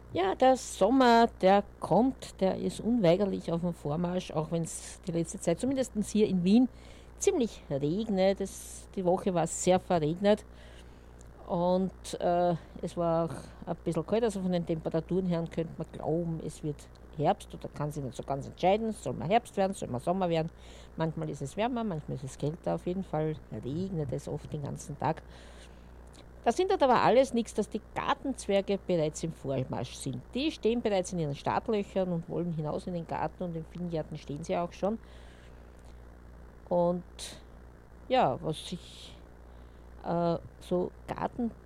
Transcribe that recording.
Ja, der Sommer, der kommt, der ist unweigerlich auf dem Vormarsch, auch wenn es die letzte Zeit, zumindest hier in Wien, ziemlich regnet. Die Woche war sehr verregnet und es war auch ein bisschen kalt, also von den Temperaturen her könnte man glauben, es wird Herbst oder kann sich nicht so ganz entscheiden, soll man Herbst werden, soll man Sommer werden. Manchmal ist es wärmer, manchmal ist es kälter, auf jeden Fall regnet es oft den ganzen Tag. Das hindert aber alles nichts, dass die Gartenzwerge bereits im Vormarsch sind. Die stehen bereits in ihren Startlöchern und wollen hinaus in den Garten und in vielen Gärten stehen sie auch schon. Und ja, was sich so